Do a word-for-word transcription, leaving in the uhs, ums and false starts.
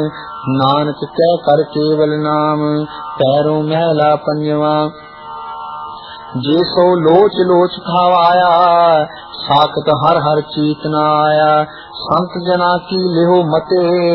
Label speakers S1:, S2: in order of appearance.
S1: नानक कह कर केवल नाम। पैरों महला पंजवा जे सो लोच लोच खावाया, साकत हर हर चीत न आया। संत जना की लिहो मते